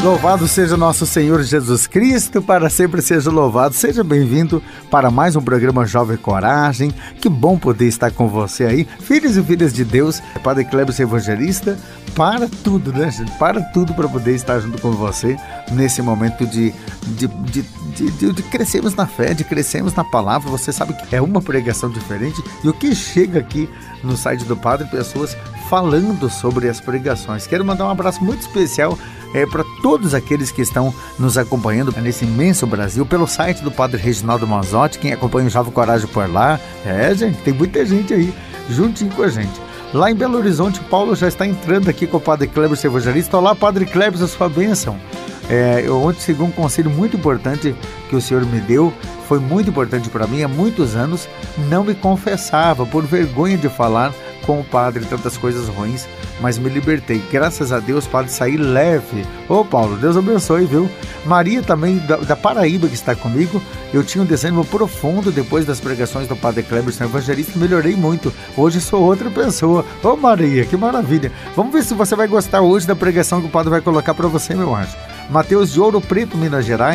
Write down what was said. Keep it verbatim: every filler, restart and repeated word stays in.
Louvado seja nosso Senhor Jesus Cristo, para sempre seja louvado. Seja bem-vindo para mais um programa Jovem Coragem. Que bom poder estar com você aí, filhos e filhas de Deus. Padre Cleber Evangelista, para tudo, né, gente? Para tudo para poder estar junto com você nesse momento de, de, de, de, de, de crescermos na fé, de crescermos na palavra. Você sabe que é uma pregação diferente e o que chega aqui no site do Padre, pessoas falando sobre as pregações. Quero mandar um abraço muito especial é, para todos aqueles que estão nos acompanhando nesse imenso Brasil, pelo site do Padre Reginaldo Manzotti, quem acompanha o Jovem Coragem por lá. É, gente, tem muita gente aí, juntinho com a gente. Lá em Belo Horizonte, Paulo já está entrando aqui com o Padre Cleber Evangelista. Olá, Padre Cleber, a sua bênção. É, eu ontem segui um conselho muito importante que o Senhor me deu, foi muito importante para mim. Há muitos anos não me confessava, por vergonha de falar com o padre tantas coisas ruins, mas me libertei. Graças a Deus, padre, saí leve. Ô Paulo, Deus abençoe, viu? Maria também, da, da Paraíba, que está comigo. Eu tinha um desânimo profundo depois das pregações do Padre Cleber Evangelista, melhorei muito. Hoje sou outra pessoa. Ô Maria, que maravilha. Vamos ver se você vai gostar hoje da pregação que o padre vai colocar para você, meu anjo. Mateus de Ouro Preto, Minas Gerais.